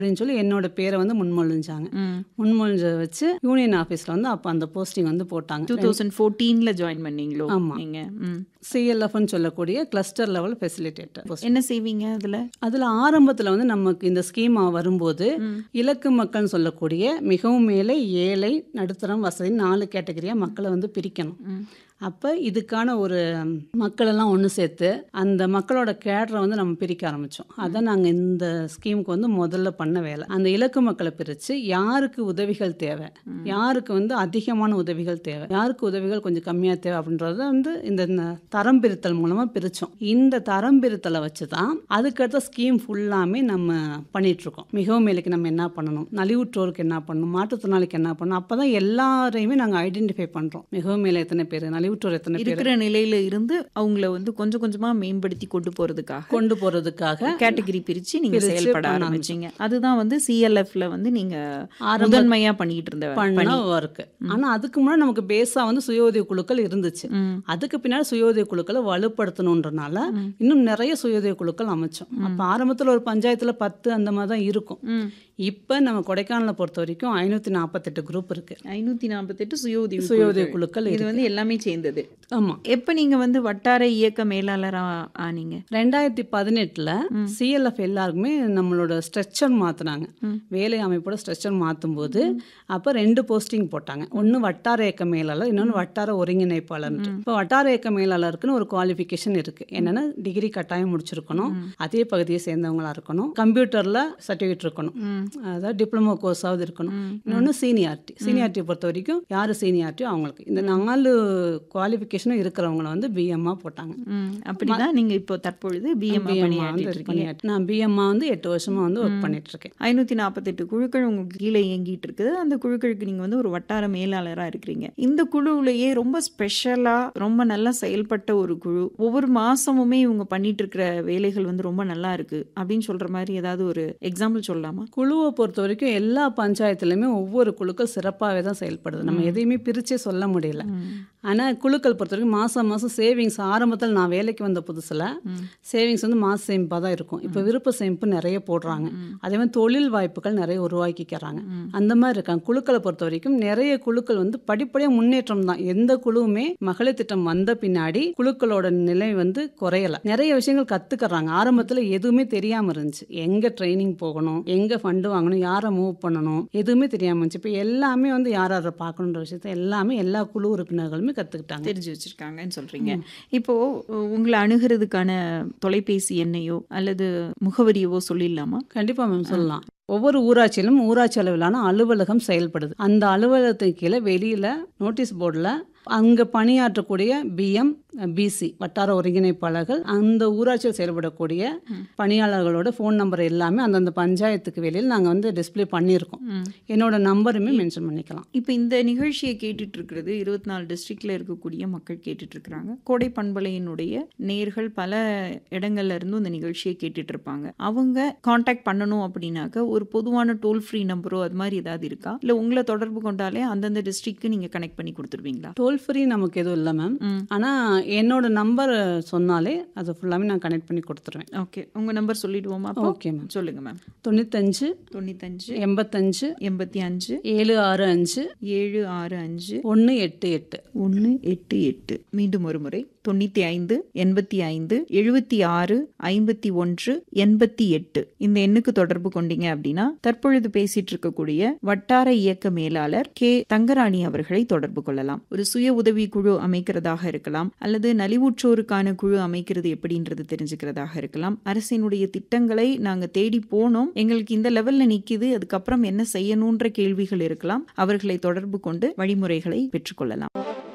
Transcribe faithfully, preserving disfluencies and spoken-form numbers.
அப்படின்னு சொல்லி என்னோட பேரை வந்து முன்மொழிஞ்சாங்க. முன்மொழிஞ்ச வச்சு யூனியன் ஆஃபீஸில் வந்து அப்போ அந்த போஸ்டிங் வந்து போட்டாங்க. டூ தௌசண்ட் ஃபோர்டீனில் ஜாயின் பண்ணீங்களோ? ஆமாம். நீங்கள் சிஎல்எஃப்னு சொல்லக்கூடிய கிளஸ்டர் லெவல் ஃபெசிலிட்டேட்டர். என்ன செய்வீங்க அதில்? அதில் ஆரம்பத்தில் வந்து நமக்கு இந்த ஸ்கீம் வரும்போது இலக்கு மக்கள்னு சொல்லக்கூடிய மிகவும் மேலே, ஏழை, நடுத்தரம், வசதி நாலு கேட்டகரியாக மக்களை வந்து பிரிக்கணும். அப்போ இதுக்கான ஒரு மக்களெல்லாம் ஒன்று சேர்த்து அந்த மக்களோட கேடரை வந்து நம்ம பிரிக்க ஆரம்பித்தோம். அதான் நாங்கள் இந்த ஸ்கீமுக்கு வந்து முதல்ல பண்ண வேலை. அந்த இலக்கு மக்களை பிரித்து யாருக்கு உதவிகள் தேவை, யாருக்கு வந்து அதிகமான உதவிகள் தேவை, யாருக்கு உதவிகள் கொஞ்சம் கம்மியாக தேவை அப்படின்றத வந்து இந்த தரம் பிரித்தல் மூலமாக பிரித்தோம். இந்த தரம் பிரித்தலை வச்சு தான் அதுக்கடுத்த ஸ்கீம் ஃபுல்லாமே நம்ம பண்ணிகிட்ருக்கோம். மிகவும் மேலுக்கு நம்ம என்ன பண்ணணும், நலிவுற்றோருக்கு என்ன பண்ணணும், மாற்றுத்திறனாளிக்கு என்ன பண்ணணும், அப்போ தான் எல்லாரையுமே நாங்கள் ஐடென்டிஃபை பண்ணுறோம். மிகவும் மேலே எத்தனை பேர், நலிவு இருக்கிற நிலையில இருந்து அவங்கள வந்து கொஞ்சம் கொஞ்சமா மேம்படுத்தி கொண்டு போறதுக்காக கொண்டு போறதுக்காக கேட்டகரி பிரிச்சு நீங்க செயல்பட ஆரம்பிச்சீங்க. அதுதான் வந்து சிஎல்எஃப்ல வந்து நீங்க முதன்மையா பண்ணிட்டு இருந்த பண்ண ஒர்க். ஆனா அதுக்கு முன்னாடி நமக்கு பேஸா வந்து சுய உதவி குழுக்கள் இருந்துச்சு. அதுக்கு பின்னாடி சுய உதவி குழுக்களை வலுப்படுத்தணுன்றனால இன்னும் நிறைய சுய உதவி குழுக்கள் அமைச்சோம். அப்ப ஆரம்பத்துல ஒரு பஞ்சாயத்துல பத்து அந்த மாதிரி தான் இருக்கும். இப்ப நம்ம கொடைக்கானலை பொறுத்த வரைக்கும் ஐநூத்தி நாற்பத்தெட்டு குரூப் இருக்கு. ஐநூத்தி நாற்பத்தெட்டு சுய உதவி சுய உதவி குழுக்கள். இது வந்து எல்லாமே சேர்ந்தது. ஆமா. எப்ப நீங்க வந்து வட்டார இயக்க மேலாளரா ஆனீங்க? ரெண்டாயிரத்தி பதினெட்டுல சிஎல்எஃப் எல்லாருக்குமே நம்மளோட ஸ்ட்ரெச்சர் மாத்தினாங்க. வேலை அமைப்போட ஸ்ட்ரெச்சர் மாற்றும் போது அப்ப ரெண்டு போஸ்டிங் போட்டாங்க. ஒன்னு வட்டார இயக்க மேலாளர், இன்னொன்னு வட்டார ஒருங்கிணைப்பாளர். இப்போ வட்டார இயக்க மேலாளருக்குன்னு ஒரு குவாலிஃபிகேஷன் இருக்கு. என்னன்னா டிகிரி கட்டாயம் முடிச்சிருக்கணும், அதே பகுதியை சேர்ந்தவங்களா இருக்கணும், கம்ப்யூட்டர்ல சர்டிஃபிகேட் இருக்கணும், அதாவது டிப்ளமோ கோர்ஸாவது இருக்கணும், இன்னொன்று சீனியாரிட்டி. சீனியாரிட்டியை பொறுத்த வரைக்கும் யார் சீனியாரிட்டியோ அவங்களுக்கு இந்த நாலு குவாலிஃபிகேஷனும் இருக்கிறவங்கள வந்து பிஎம்மா போட்டாங்க. அப்படிதான் நீங்க இப்போ தற்பொழுது பிஎம் பண்ணிட்டு நான் பிஎம்மா வந்து எட்டு வருஷமா வந்து ஒர்க் பண்ணிட்டு இருக்கேன். ஐநூத்தி நாற்பத்தெட்டு குழுக்கள் உங்களுக்கு கீழே இயங்கிட்டு இருக்குது. அந்த குழுக்களுக்கு நீங்க வந்து ஒரு வட்டார மேலாளரா இருக்கிறீங்க. இந்த குழுவிலேயே ரொம்ப ஸ்பெஷலா ரொம்ப நல்லா செயல்பட்ட ஒரு குழு, ஒவ்வொரு மாசமுமே இவங்க பண்ணிட்டு இருக்கிற வேலைகள் வந்து ரொம்ப நல்லா இருக்கு அப்படின்னு சொல்ற மாதிரி ஏதாவது ஒரு எக்ஸாம்பிள் சொல்லலாமா? குழுவை பொறுத்த வரைக்கும் எல்லா பஞ்சாயத்துலையுமே ஒவ்வொரு குழுக்கள் சிறப்பாகவே தான் செயல்படுது. நம்ம எதையுமே பிரிச்சே சொல்ல முடியல. ஆனால் குழுக்கள் பொறுத்த வரைக்கும் மாதம் மாதம் சேவிங்ஸ் ஆரம்பத்தில் நான் வேலைக்கு வந்த புதுசில் சேவிங்ஸ் வந்து மாத சேமிப்பாக தான் இருக்கும். இப்போ விருப்ப சேமிப்பு நிறைய போடுறாங்க. அதே மாதிரி தொழில் வாய்ப்புகள் நிறைய உருவாக்கிக்கிறாங்க. அந்த மாதிரி இருக்காங்க. குழுக்களை பொறுத்த வரைக்கும் நிறைய குழுக்கள் வந்து படிப்படியாக முன்னேற்றம் தான். எந்த குழுவுமே மகளிர் திட்டம் வந்த பின்னாடி குழுக்களோட நிலை வந்து குறையலை. நிறைய விஷயங்கள் கற்றுக்கிறாங்க. ஆரம்பத்தில் எதுவுமே தெரியாமல் இருந்துச்சு. எங்கே ட்ரைனிங் போகணும், எங்கே ஃபண்டு வாங்கணும், யாரை மூவ் பண்ணணும், எதுவுமே தெரியாமல் இருந்துச்சு. இப்போ எல்லாமே வந்து யார் யாரை பார்க்கணுன்ற விஷயத்த எல்லாமே எல்லா குழு உறுப்பினர்களுமே கத்துக்கிட்டாங்க, தெரிஞ்சு வச்சிருக்காங்கன்னு சொல்றீங்க. இப்போ உங்களை அணுகிறதுக்கான தொலைபேசி எண்ணையோ அல்லது முகவரியவோ சொல்லிடலாமா? கண்டிப்பா மேம் சொல்லலாம். ஒவ்வொரு ஊராட்சியிலும் ஊராட்சி அளவிலான அலுவலகம் செயல்படுது. அந்த அலுவலகத்துக்கு கீழே வெளியில நோட்டீஸ் போர்டில் அங்கே பணியாற்றக்கூடிய பிஎம் பிசி வட்டார ஒருங்கிணைப்பாளர்கள், அந்த ஊராட்சியில் செயல்படக்கூடிய பணியாளர்களோட ஃபோன் நம்பர் எல்லாமே அந்தந்த பஞ்சாயத்துக்கு வெளியில் நாங்கள் வந்து டிஸ்பிளே பண்ணியிருக்கோம். என்னோட நம்பருமே மென்ஷன் பண்ணிக்கலாம். இப்போ இந்த நிகழ்ச்சியை கேட்டுட்டு இருக்கிறது இருபத்தி நாலு டிஸ்ட்ரிக்ட்ல இருக்கக்கூடிய மக்கள் கேட்டுட்டு இருக்கிறாங்க. கோடை பண்பலையினுடைய நேர்கள் பல இடங்கள்ல இருந்தும் இந்த நிகழ்ச்சியை கேட்டுட்டு இருப்பாங்க. அவங்க கான்டாக்ட் பண்ணணும் அப்படின்னாக்க ஒரு பொதுவான டோல் ஃப்ரீ நம்பரோ அது மாதிரி ஏதாவது இருக்கா? இல்லை உங்களை தொடர்பு கொண்டாலே அந்தந்த டிஸ்ட்ரிக்ட்க்கு நீங்கள் கனெக்ட் பண்ணி கொடுத்துருவீங்களா? டோல் ஃப்ரீ நமக்கு எதுவும் இல்லை மேம். ஆனால் என்னோட நம்பர் சொன்னாலே அது ஃபுல்லாமே நான் கனெக்ட் பண்ணி கொடுத்துருவேன். ஓகே, உங்கள் நம்பர் சொல்லிடுவோமா? ஓகே மேம், சொல்லுங்கள் மேம். தொண்ணூத்தஞ்சு தொண்ணூத்தஞ்சு எண்பத்தஞ்சு எண்பத்தி அஞ்சு ஏழு ஆறு அஞ்சு ஏழு ஆறு அஞ்சு ஒன்று எட்டு எட்டு ஒன்று எட்டு எட்டு. மீண்டும் ஒரு முறை தொண்ணூற்றி ஐந்து எண்பத்தி ஐந்து எழுபத்தி ஆறு ஐம்பத்தி ஒன்று எண்பத்தி எட்டு. இந்த எண்ணுக்கு தொடர்பு கொண்டீங்க அப்படின்னா தற்பொழுது பேசிட்டு இருக்கக்கூடிய வட்டார இயக்க மேலாளர் கே தங்கராணி அவர்களை தொடர்பு கொள்ளலாம். ஒரு சுய உதவி குழு அமைக்கிறதாக இருக்கலாம், அல்லது நலிவுற்றோருக்கான குழு அமைக்கிறது எப்படின்றது தெரிஞ்சுக்கிறதாக இருக்கலாம். அரசினுடைய திட்டங்களை நாங்க தேடி போனோம், எங்களுக்கு இந்த லெவல்ல நிக்குது, அதுக்கப்புறம் என்ன செய்யணும்ன்ற கேள்விகள் இருக்கலாம். அவர்களை தொடர்பு கொண்டு வழிமுறைகளை பெற்றுக்கொள்ளலாம்.